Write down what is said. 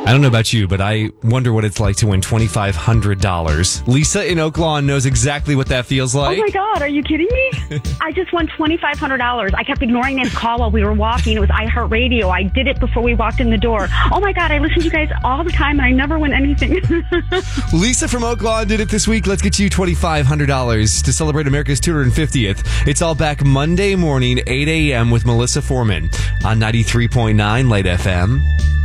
I don't know about you, but I wonder what it's like to win $2,500. Lisa in Oak Lawn knows exactly what that feels like. Oh my God, are you kidding me? I just won $2,500. I kept ignoring this call while we were walking. It was iHeartRadio. I did it before we walked in the door. Oh my God, I listen to you guys all the time and I never win anything. Lisa from Oak Lawn did it this week. Let's get you $2,500 to celebrate America's 250th. It's all back Monday morning, 8 a.m. with Melissa Foreman on 93.9 Light FM.